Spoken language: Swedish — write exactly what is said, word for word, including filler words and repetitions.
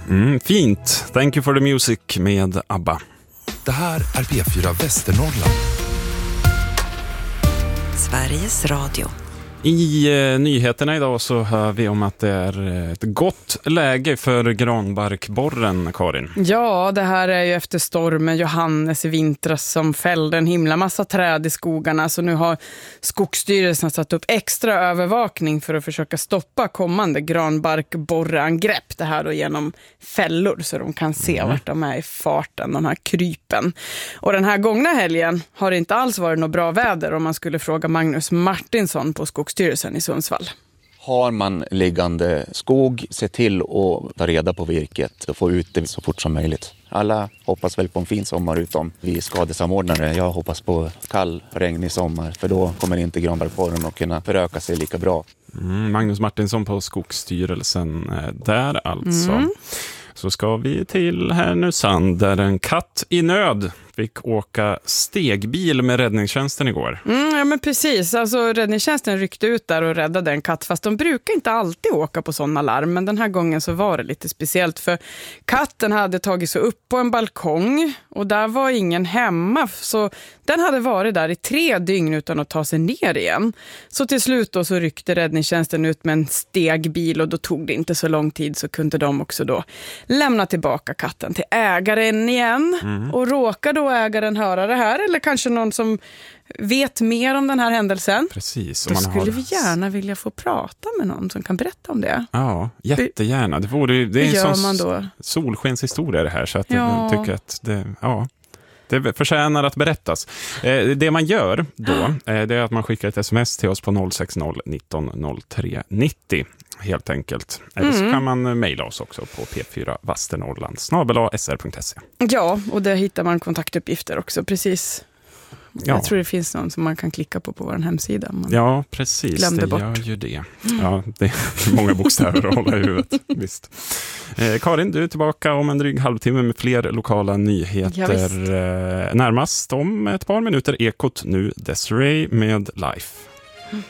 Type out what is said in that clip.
Mm, fint. Thank you for the music med ABBA. Det här är P fyra Västernorrland. Sveriges Radio. I eh, nyheterna idag så hör vi om att det är ett gott läge för granbarkborren, Karin. Ja, det här är ju efter stormen Johannes i vintras som fällde en himla massa träd i skogarna. Så nu har Skogsstyrelsen satt upp extra övervakning för att försöka stoppa kommande granbarkborreangrepp. Det här då genom fällor så de kan se mm. vart de är i farten, de här krypen. Och den här gångna helgen har det inte alls varit något bra väder om man skulle fråga Magnus Martinsson på Skogsstyrelsen. Styrelsen i Sundsvall. Har man liggande skog, se till att ta reda på virket och få ut det så fort som möjligt. Alla hoppas väl på en fin sommar utom vi skadesamordnare. Jag hoppas på kall, regnig sommar för då kommer inte granbarkborren att kunna föröka sig lika bra. Mm, Magnus Martinsson på Skogsstyrelsen där alltså. Mm. Så ska vi till Härnösand där en katt i nöd fick åka stegbil med räddningstjänsten igår. Mm, ja men precis, alltså räddningstjänsten ryckte ut där och räddade en katt, fast de brukar inte alltid åka på sådana larm, men den här gången så var det lite speciellt för katten hade tagit sig upp på en balkong och där var ingen hemma, så den hade varit där i tre dygn utan att ta sig ner igen. Så till slut då så ryckte räddningstjänsten ut med en stegbil och då tog det inte så lång tid så kunde de också då lämna tillbaka katten till ägaren igen. Mm. Och råkar då ägaren höra det här eller kanske någon som vet mer om den här händelsen. Precis. Då man skulle har... vi gärna vilja få prata med någon som kan berätta om det. Ja, jättegärna. Det, vore, det är en gör sån man då? solskenshistoria det här så att ja. jag tycker att det, ja, det förtjänar att berättas. Eh, det man gör då eh, det är att man skickar ett sms till oss på noll sex noll nitton noll tre nittio helt enkelt. Eller mm. så kan man mejla oss också på p fyra vasternorrland snabel-a s r punkt se. Ja, och där hittar man kontaktuppgifter också, precis. Ja. Jag tror det finns någon som man kan klicka på på vår hemsida. Man ja, precis. Det bort. Gör ju det. Ja, det är många bokstäver att hålla i huvudet. Visst. Eh, Karin, du är tillbaka om en dryg halvtimme med fler lokala nyheter. Ja, eh, närmast om ett par minuter Ekot nu Desiree med Life.